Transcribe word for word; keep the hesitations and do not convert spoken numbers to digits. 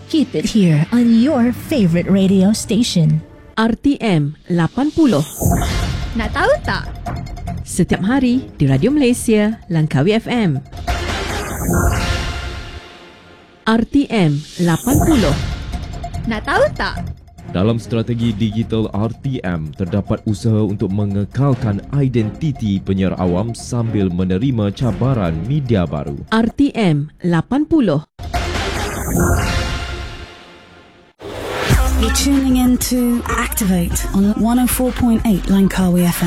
Keep it here on your favorite radio station. R T M lapan puluh. Nak tahu tak? Setiap hari di Radio Malaysia, Langkawi F M. R T M lapan puluh. Nak tahu tak? Dalam strategi digital R T M, terdapat usaha untuk mengekalkan identiti penyiar awam sambil menerima cabaran media baru. R T M lapan puluh. You're tuning in to Activate on one oh four point eight Langkawi F M.